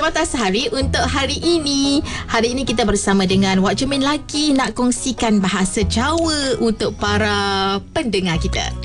Warta Sehari untuk hari ini. Hari ini kita bersama dengan Wak Jumin lagi nak kongsikan bahasa Jawa untuk para pendengar kita.